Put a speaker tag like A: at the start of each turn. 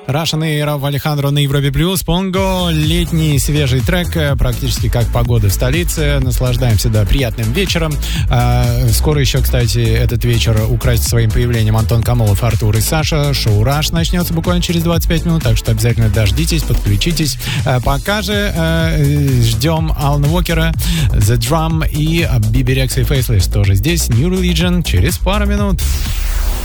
A: Russian Air, Алехандро на Европе Плюс, Понго, летний свежий трек, практически как погода в столице. Наслаждаемся, да, приятным вечером. Скоро еще, кстати, этот вечер украсит своим появлением Антон Камолов, Артур и Саша. Шоу «Раш» начнется буквально через 25 минут, так что обязательно дождитесь, подключитесь. Пока же ждем Алана Уокера, The Drum и Биби Рекса и Faceless тоже здесь. New Religion через пару минут.